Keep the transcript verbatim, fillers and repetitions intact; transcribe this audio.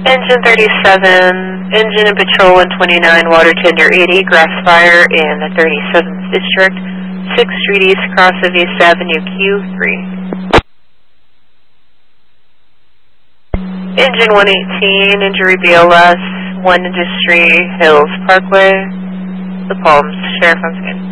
Engine thirty-seven, engine and patrol one twenty-nine, water tender eighty, grass fire in the thirty-seventh District, sixth Street East, cross of East Avenue, Q three. Engine one eighteen, injury B L S, one Industry Hills Parkway, The Palms, Sheriff once again.